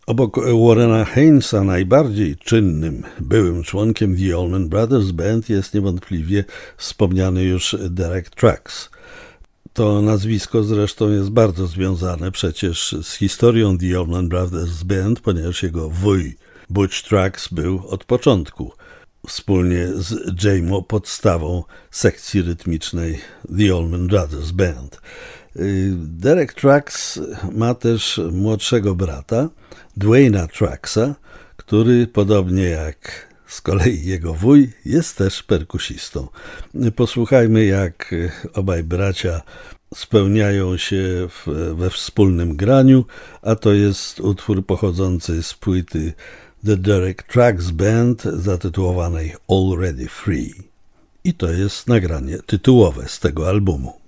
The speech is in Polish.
Obok Warrena Haynes'a najbardziej czynnym byłym członkiem The Allman Brothers Band jest niewątpliwie wspomniany już Derek Trucks. To nazwisko zresztą jest bardzo związane przecież z historią The Allman Brothers Band, ponieważ jego wuj Butch Trucks był od początku wspólnie z Jamo podstawą sekcji rytmicznej The Allman Brothers Band. Derek Trucks ma też młodszego brata, Dwayna Trucksa, który podobnie jak z kolei jego wuj jest też perkusistą. Posłuchajmy, jak obaj bracia spełniają się we wspólnym graniu, a to jest utwór pochodzący z płyty The Derek Trucks Band zatytułowanej Already Free. I to jest nagranie tytułowe z tego albumu.